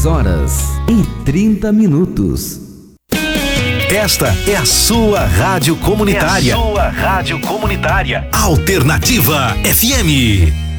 6h30. Esta é a sua rádio comunitária. Alternativa FM.